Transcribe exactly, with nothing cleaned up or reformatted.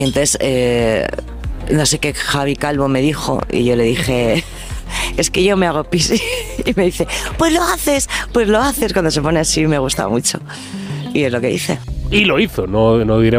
Entonces, eh, no sé qué Javi Calvo me dijo y yo le dije, es que yo me hago pis. Y me dice, pues lo haces, pues lo haces. Cuando se pone así me gusta mucho. Y es lo que hice. Y lo hizo, no, no diremos